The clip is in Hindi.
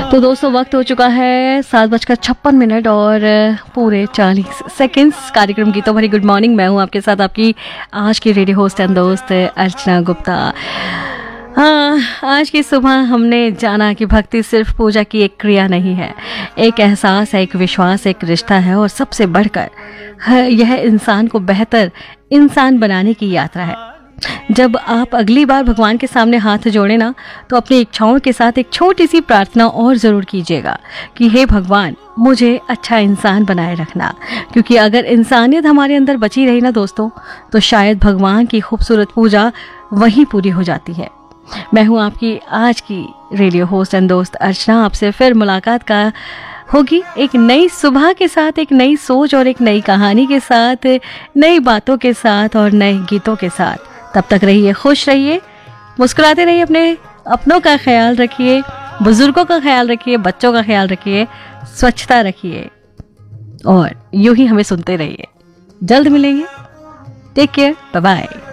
तो दोस्तों वक्त हो चुका है 7:56 और पूरे 40 सेकेंड्स। कार्यक्रम की तो भरी गुड मॉर्निंग। मैं हूँ आपके साथ आपकी आज की रेडियो होस्ट एंड दोस्त अर्चना गुप्ता। हाँ, आज की सुबह हमने जाना कि भक्ति सिर्फ पूजा की एक क्रिया नहीं है, एक एहसास है, एक विश्वास, एक रिश्ता है और सबसे बढ़कर यह इंसान को बेहतर इंसान बनाने की यात्रा है। जब आप अगली बार भगवान के सामने हाथ जोड़े ना, तो अपनी इच्छाओं के साथ एक छोटी सी प्रार्थना और ज़रूर कीजिएगा कि हे भगवान, मुझे अच्छा इंसान बनाए रखना। क्योंकि अगर इंसानियत हमारे अंदर बची रही ना दोस्तों, तो शायद भगवान की खूबसूरत पूजा वहीं पूरी हो जाती है। मैं हूँ आपकी आज की रेडियो होस्ट एंड दोस्त अर्चना। आपसे फिर मुलाकात का होगी एक नई सुबह के साथ, एक नई सोच और एक नई कहानी के साथ, नई बातों के साथ और नए गीतों के साथ। तब तक रहिए खुश, रहिए मुस्कुराते रहिए, अपने अपनों का ख्याल रखिए, बुजुर्गों का ख्याल रखिए, बच्चों का ख्याल रखिए, स्वच्छता रखिए और यूं ही हमें सुनते रहिए। जल्द मिलेंगे। Take care, bye bye.